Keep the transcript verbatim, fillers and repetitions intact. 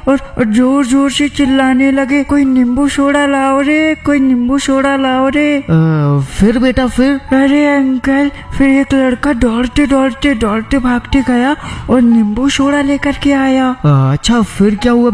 और, और जोर जोर से चिल्लाने लगे, कोई नींबू सोडा लाओ रे, कोई नींबू सोडा लाओ रे। आ, फिर बेटा फिर? अरे अंकल, फिर एक लड़का दौड़ते दौड़ते दौड़ते भागते गया और नींबू सोडा लेकर के आया। आ, अच्छा फिर क्या हुआ?